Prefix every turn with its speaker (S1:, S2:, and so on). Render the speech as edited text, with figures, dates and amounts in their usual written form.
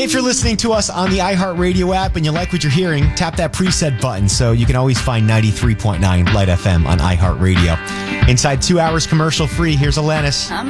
S1: Hey, if you're listening to us on the iHeartRadio app and you like what you're hearing, tap that preset button so you can always find 93.9 Light FM on iHeartRadio. Inside 2 hours commercial free, here's Alanis.